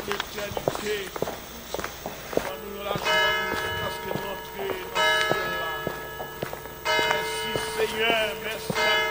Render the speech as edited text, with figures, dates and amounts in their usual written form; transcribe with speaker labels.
Speaker 1: l'éternité. Nous la joie jusqu'à ce que nous entrions dans ce ciel-là. Merci Seigneur, merci.